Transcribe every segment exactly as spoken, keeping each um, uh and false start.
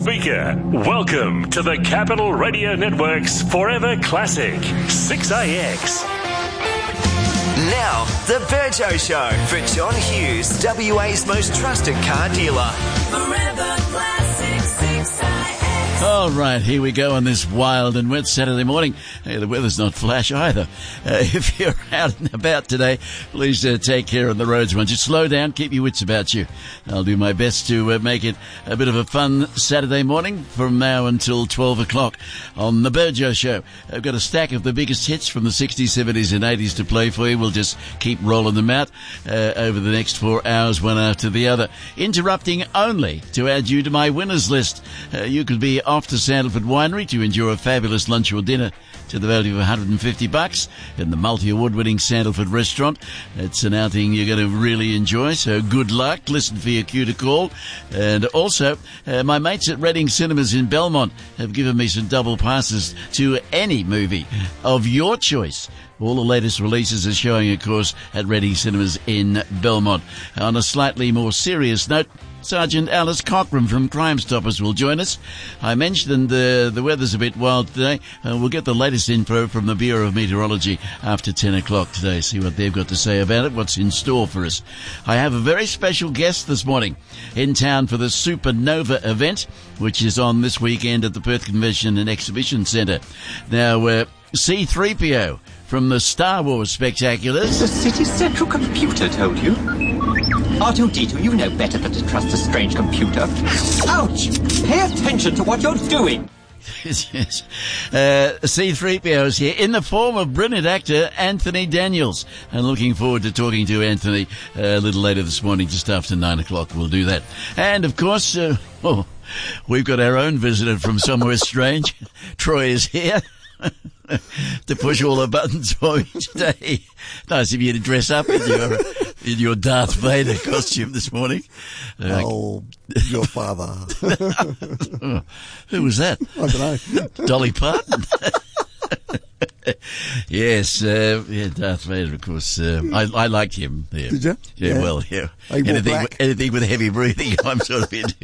Speaker, welcome to the Capital Radio Network's Forever Classic, six A X. Now, the Burjo Show for John Hughes, W A's most trusted car dealer. Forever Classic, six A X. All right, here we go on this wild and wet Saturday morning. Hey, the weather's not flash either. Uh, if you're out and about today, please uh, take care on the roads. Once you slow down, keep your wits about you. I'll do my best to uh, make it a bit of a fun Saturday morning from now until twelve o'clock on the Burjo Show. I've got a stack of the biggest hits from the sixties, seventies and eighties to play for you. We'll just keep rolling them out uh, over the next four hours, one after the other. Interrupting only to add you to my winners list. Uh, you could be off to Sandalford Winery to enjoy a fabulous lunch or dinner to the value of one hundred fifty bucks in the multi-award-winning Sandalford restaurant. It's an outing you're going to really enjoy, so good luck. Listen for your cue to call. And also, uh, my mates at Reading Cinemas in Belmont have given me some double passes to any movie of your choice. All the latest releases are showing, of course, at Reading Cinemas in Belmont. On a slightly more serious note, Sergeant Alice Cockram from Crime Stoppers will join us. I mentioned uh, the weather's a bit wild today. Uh, we'll get the latest info from the Bureau of Meteorology after ten o'clock today, see what they've got to say about it, what's in store for us. I have a very special guest this morning in town for the Supernova event, which is on this weekend at the Perth Convention and Exhibition Centre. Now, uh, C three P O from the Star Wars Spectaculars. The city's central computer told you. R two D two, you know better than to trust a strange computer. Ouch! Pay attention to what you're doing. Yes. Uh, C three P O is here in the form of brilliant actor Anthony Daniels. And looking forward to talking to Anthony uh, a little later this morning, just after nine o'clock. We'll do that. And, of course, uh, oh, we've got our own visitor from somewhere strange. Troy is here. To push all the buttons for me today. Nice of you to dress up in your in your Darth Vader costume this morning. Uh, oh, your father. Who was that? I don't know. Dolly Parton? Yes, uh, yeah, Darth Vader, of course. Uh, I, I liked him. Yeah. Did you? Yeah, yeah. well, yeah. Anything, anything with heavy breathing, I'm sort of into.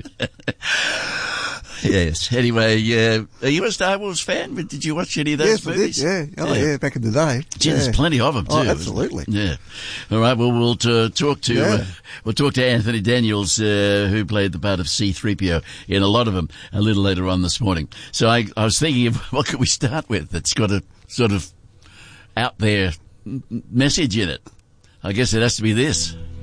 Yes. Anyway, uh, are you a Star Wars fan? Did you watch any of those yes, movies? I did, yeah. Oh, yeah. yeah, back in the day. Gee, yeah. there's plenty of them too. Oh, absolutely. Yeah. All right. Well, we'll uh, talk to yeah. uh, we'll talk to Anthony Daniels, uh, who played the part of C three P O in a lot of them, a little later on this morning. So I, I was thinking of what could we start with that's got a sort of out there message in it. I guess it has to be this.